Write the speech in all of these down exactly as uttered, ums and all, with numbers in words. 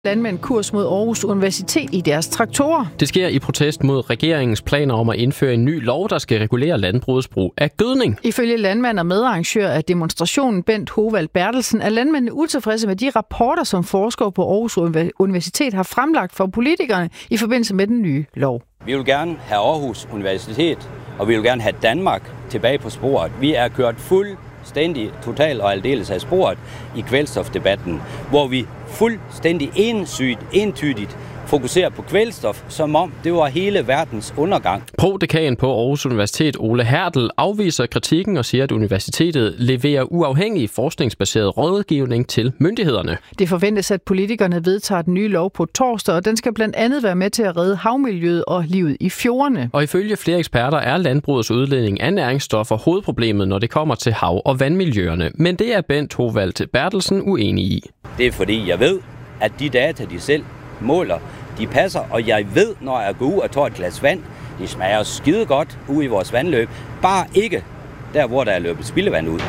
Landmænd kurs mod Aarhus Universitet i deres traktorer. Det sker i protest mod regeringens planer om at indføre en ny lov, der skal regulere landbrugets brug af gødning. Ifølge landmand og medarrangør af demonstrationen Bent Hovald Bertelsen er landmændene utilfredse med de rapporter, som forskere på Aarhus Universitet har fremlagt for politikerne i forbindelse med den nye lov. Vi vil gerne have Aarhus Universitet, og vi vil gerne have Danmark tilbage på sporet. Vi er kørt fuldstændig, totalt og aldeles af sporet i kvælstofdebatten, hvor vi fuldstændig ensygt, entydigt fokuserer på kvælstof, som om det var hele verdens undergang. Prodekan på Aarhus Universitet, Ole Hertel, afviser kritikken og siger, at universitetet leverer uafhængig forskningsbaseret rådgivning til myndighederne. Det forventes, at politikerne vedtager den nye lov på torsdag, og den skal blandt andet være med til at redde havmiljøet og livet i fjordene. Og ifølge flere eksperter er landbrugets udledning af næringsstoffer hovedproblemet, når det kommer til hav- og vandmiljøerne. Men det er Bent Hovald Bertelsen uenig i. Det er fordi, jeg ved, at de data, de selv måler, de passer, og jeg ved, når jeg går ud og tager et glas vand, de smager skide godt ude i vores vandløb. Bare ikke der, hvor der er løbet spildevand ud.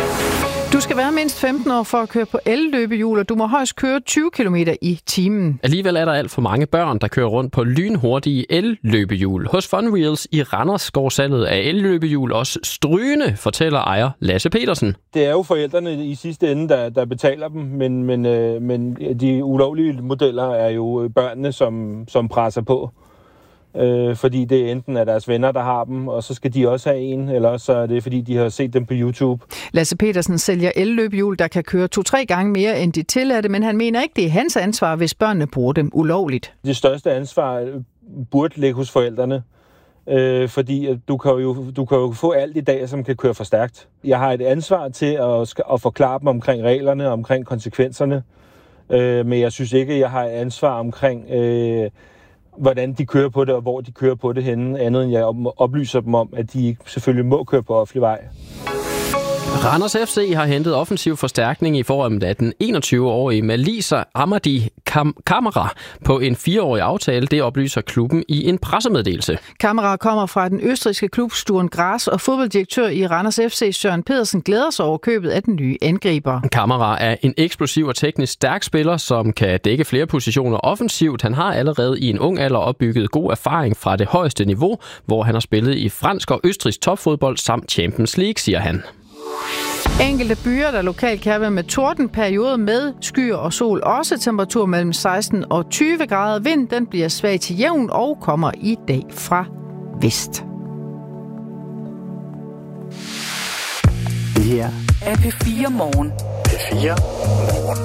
Du skal være mindst femten år for at køre på elløbehjul, og du må højst køre tyve kilometer i timen. Alligevel er der alt for mange børn, der kører rundt på lynhurtige elløbehjul. Hos Fun Wheels i Randers går salget af elløbehjul også strygende, fortæller ejer Lasse Petersen. Det er jo forældrene i sidste ende, der, der betaler dem, men, men, øh, men de ulovlige modeller er jo børnene, som, som presser på. Øh, fordi det er enten af deres venner, der har dem, og så skal de også have en, eller så er det, fordi de har set dem på YouTube. Lasse Petersen sælger elløbehjul, der kan køre to-tre gange mere end de tilladte, men han mener ikke, det er hans ansvar, hvis børnene bruger dem ulovligt. Det største ansvar burde ligge hos forældrene, øh, fordi du kan, jo, du kan jo få alt i dag, som kan køre for stærkt. Jeg har et ansvar til at, at forklare dem omkring reglerne, omkring konsekvenserne, øh, men jeg synes ikke, jeg har et ansvar omkring Øh, hvordan de kører på det, og hvor de kører på det henne, andet end jeg oplyser dem om, at de selvfølgelig må køre på offentlig vej. Randers F C har hentet offensiv forstærkning i form af den enogtyve-årige Malisa Amadi Kam- Kamara på en fireårig aftale. Det oplyser klubben i en pressemeddelelse. Kamara kommer fra den østrigske klub Sturm Graz, og fodbolddirektør i Randers F C Søren Pedersen glæder sig over købet af den nye angriber. Kamara er en eksplosiv og teknisk stærk spiller, som kan dække flere positioner offensivt. Han har allerede i en ung alder opbygget god erfaring fra det højeste niveau, hvor han har spillet i fransk og østrigsk topfodbold samt Champions League, siger han. Enkelte byer, der lokalt kan være med tordenperiode med skyer og sol, også temperatur mellem seksten og tyve grader. Vind den bliver svag til jævn og kommer i dag fra vest. Det her er P fire Morgen. P fire Morgen.